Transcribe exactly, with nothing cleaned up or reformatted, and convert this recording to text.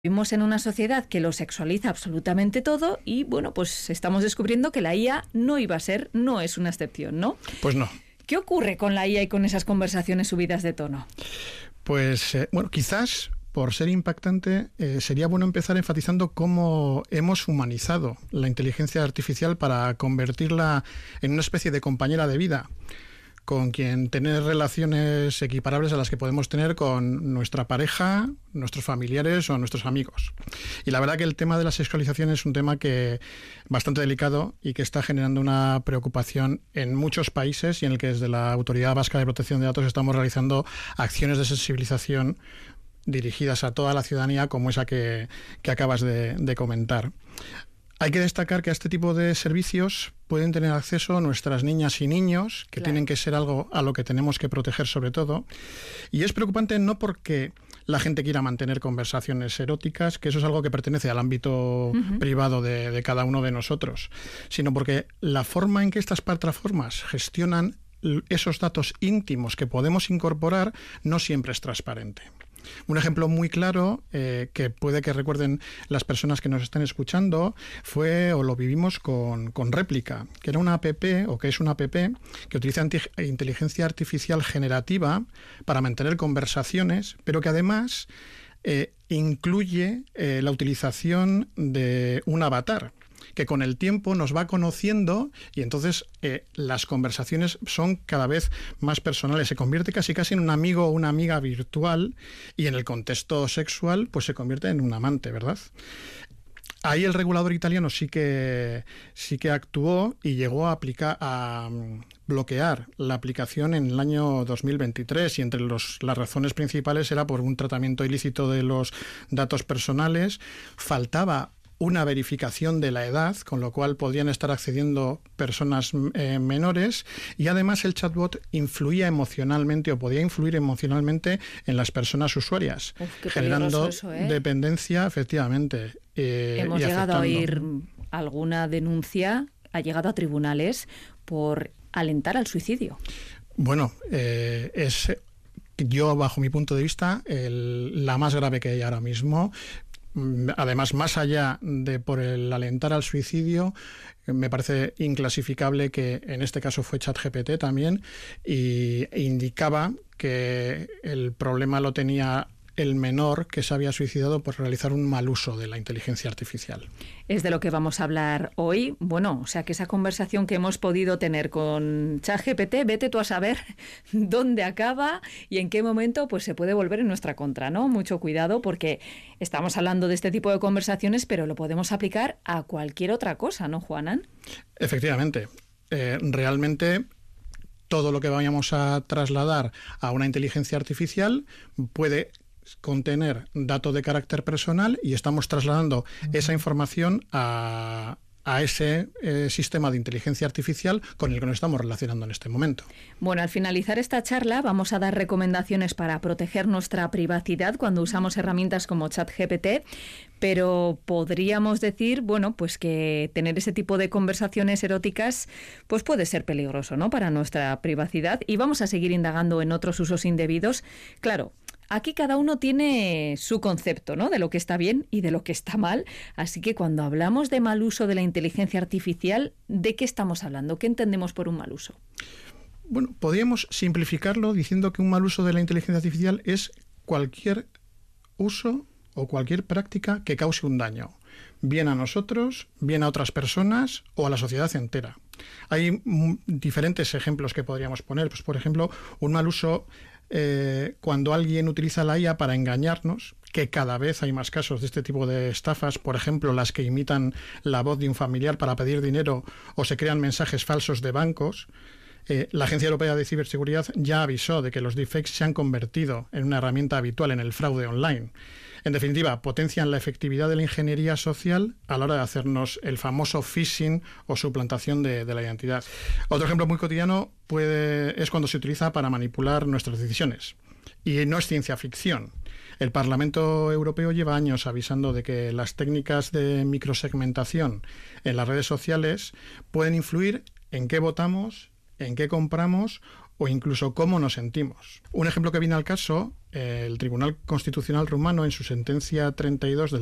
Vivimos en una sociedad que lo sexualiza absolutamente todo y, bueno, pues estamos descubriendo que la I A no iba a ser, no es una excepción, ¿no? Pues no. ¿Qué ocurre con la I A y con esas conversaciones subidas de tono? Pues, eh, bueno, quizás por ser impactante eh, sería bueno empezar enfatizando cómo hemos humanizado la inteligencia artificial para convertirla en una especie de compañera de vida, con quien tener relaciones equiparables a las que podemos tener con nuestra pareja, nuestros familiares o nuestros amigos. Y la verdad que el tema de la sexualización es un tema que bastante delicado y que está generando una preocupación en muchos países y en el que desde la Autoridad Vasca de Protección de Datos estamos realizando acciones de sensibilización dirigidas a toda la ciudadanía, como esa que, que acabas de, de comentar. Hay que destacar que a este tipo de servicios pueden tener acceso nuestras niñas y niños, que claro, tienen que ser algo a lo que tenemos que proteger sobre todo. Y es preocupante no porque la gente quiera mantener conversaciones eróticas, que eso es algo que pertenece al ámbito uh-huh. privado de, de cada uno de nosotros, sino porque la forma en que estas plataformas gestionan esos datos íntimos que podemos incorporar no siempre es transparente. Un ejemplo muy claro eh, que puede que recuerden las personas que nos están escuchando fue, o lo vivimos con, con Réplica, que era una app, o que es una app, que utiliza anti- inteligencia artificial generativa para mantener conversaciones, pero que además eh, incluye eh, la utilización de un avatar, que con el tiempo nos va conociendo y entonces eh, las conversaciones son cada vez más personales. Se convierte casi casi en un amigo o una amiga virtual y en el contexto sexual pues se convierte en un amante, ¿verdad? Ahí el regulador italiano sí que sí que actuó y llegó a aplicar a bloquear la aplicación en el año dos mil veintitrés y entre los, las razones principales era por un tratamiento ilícito de los datos personales. Faltaba una verificación de la edad, con lo cual podrían estar accediendo personas eh, menores, y además el chatbot influía emocionalmente o podía influir emocionalmente en las personas usuarias, Uf, generando eso, ¿eh? dependencia, efectivamente. Eh, Hemos y llegado afectando. a oír alguna denuncia, ha llegado a tribunales por alentar al suicidio. Bueno, eh, es yo, bajo mi punto de vista, el, la más grave que hay ahora mismo. Además, más allá de por el alentar al suicidio, me parece inclasificable que en este caso fue ChatGPT también, y indicaba que el problema lo tenía el menor que se había suicidado por realizar un mal uso de la inteligencia artificial. Es de lo que vamos a hablar hoy. Bueno, o sea que esa conversación que hemos podido tener con ChatGPT, vete tú a saber dónde acaba y en qué momento pues se puede volver en nuestra contra, ¿no? Mucho cuidado porque estamos hablando de este tipo de conversaciones, pero lo podemos aplicar a cualquier otra cosa, ¿no, Juanan? Efectivamente. Eh, realmente todo lo que vayamos a trasladar a una inteligencia artificial puede contener datos de carácter personal y estamos trasladando uh-huh. esa información a, a ese eh, sistema de inteligencia artificial con el que nos estamos relacionando en este momento. Bueno, al finalizar esta charla vamos a dar recomendaciones para proteger nuestra privacidad cuando usamos herramientas como ChatGPT, pero podríamos decir, bueno, pues que tener ese tipo de conversaciones eróticas pues puede ser peligroso, ¿no?, para nuestra privacidad, y vamos a seguir indagando en otros usos indebidos. Claro, aquí cada uno tiene su concepto, ¿no?, de lo que está bien y de lo que está mal. Así que cuando hablamos de mal uso de la inteligencia artificial, ¿de qué estamos hablando? ¿Qué entendemos por un mal uso? Bueno, podríamos simplificarlo diciendo que un mal uso de la inteligencia artificial es cualquier uso o cualquier práctica que cause un daño, bien a nosotros, bien a otras personas o a la sociedad entera. Hay m- diferentes ejemplos que podríamos poner. Pues, por ejemplo, un mal uso Eh, cuando alguien utiliza la I A para engañarnos, que cada vez hay más casos de este tipo de estafas, por ejemplo, las que imitan la voz de un familiar para pedir dinero o se crean mensajes falsos de bancos. Eh, la Agencia Europea de Ciberseguridad ya avisó de que los deepfakes se han convertido en una herramienta habitual en el fraude online. En definitiva, potencian la efectividad de la ingeniería social a la hora de hacernos el famoso phishing o suplantación de, de la identidad. Otro ejemplo muy cotidiano puede, es cuando se utiliza para manipular nuestras decisiones. Y no es ciencia ficción. El Parlamento Europeo lleva años avisando de que las técnicas de microsegmentación en las redes sociales pueden influir en qué votamos, en qué compramos o incluso cómo nos sentimos. Un ejemplo que viene al caso, el Tribunal Constitucional rumano, en su sentencia treinta y dos del